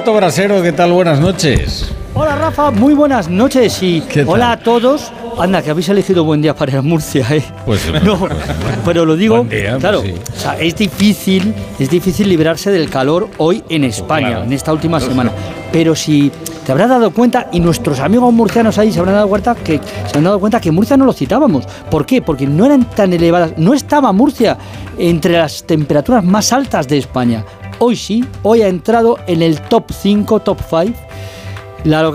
Alberto Brasero, ¿qué tal? Buenas noches. Hola Rafa, muy buenas noches y hola a todos. Anda, que habéis elegido buen día para ir a Murcia, ¿eh? Pues no, pero lo digo, día, claro, pues sí. o sea, es difícil librarse del calor hoy en España, claro. en esta última semana. Pero si te habrás dado cuenta, y nuestros amigos murcianos ahí se habrán dado cuenta que Murcia no lo citábamos. ¿Por qué? Porque no eran tan elevadas, no estaba Murcia entre las temperaturas más altas de España. Hoy sí, hoy ha entrado en el top 5, top 5, la